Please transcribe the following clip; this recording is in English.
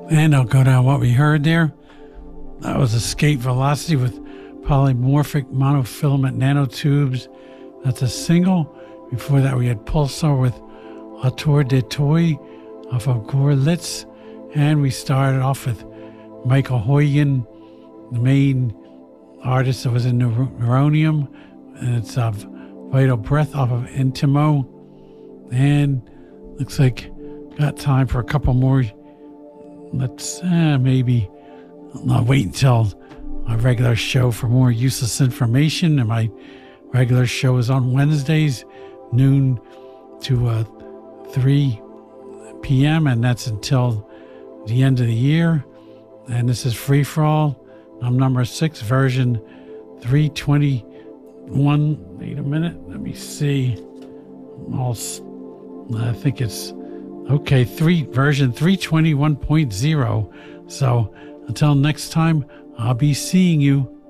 And I'll go down what we heard there. That was Escape Velocity with Polymorphic Monofilament Nanotubes. That's a single. Before that, we had Pulsar with Autour de Toi off of Gorlitz. And we started off with Michael Huygen, the main artist that was in Neuronium. And it's Vital Breath off of Intimo. And looks like got time for a couple more. Let's maybe I'll wait until our regular show for more useless information. And my regular show is on Wednesdays, noon to 3 p.m. And that's until the end of the year. And this is Free For All. I'm number 6, version 321. Wait a minute. Let me see. I think it's okay. Version 321.0. So until next time, I'll be seeing you.